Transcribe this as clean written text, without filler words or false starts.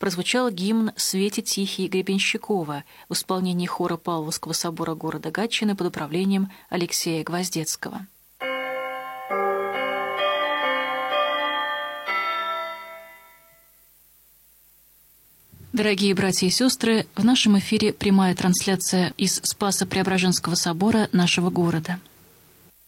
прозвучал гимн «Свете тихий» Гребенщикова в исполнении хора Павловского собора города Гатчины под управлением Алексея Гвоздецкого. Дорогие братья и сестры, в нашем эфире прямая трансляция из Спасо-Преображенского собора нашего города.